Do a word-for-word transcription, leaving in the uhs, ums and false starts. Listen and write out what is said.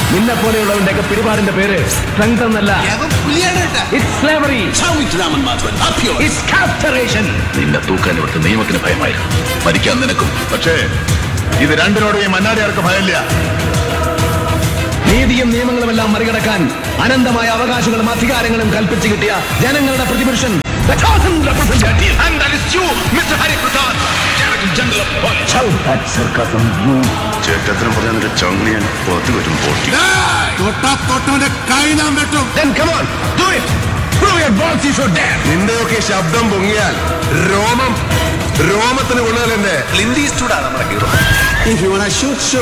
നിന്നെ പോലെയുള്ളവന്റെ ഒക്കെ പിടിപാടിന്റെ പേര് സ്ട്രെങ്ത് എന്നല്ല. It's slavery. It's capturation. നിന്നെ തൂക്കാൻ ഇവിടുത്തെ നിയമത്തിന് ഭയമായിരുന്നു, മരിക്കാൻ നിനക്കും. പക്ഷേ ഇത് രണ്ടിനോടും ഈ മന്നാടിയാർക്ക് ഭയമില്ല. നീതിയും നിയമങ്ങളുമെല്ലാം മറികടക്കാൻ അനന്തമായ അവകാശങ്ങളും അധികാരങ്ങളും കൽപ്പിച്ചു കിട്ടിയ ജനങ്ങളുടെ പ്രതിപുരുഷൻ. ചേട്ടത്തിനും പറഞ്ഞ നിന്റെ ചങ്ങിയാൻ പുറത്തു വരും പൊട്ടി. നിന്റെയൊക്കെ ശബ്ദം പൊങ്ങിയാൽ രോമം രോമത്തിന് കൊണ്ടുവല്ലേ. ക്ലിന്റ് ഈസ്റ്റ്വുഡാണ് നമ്മുടെ ഹീറോ.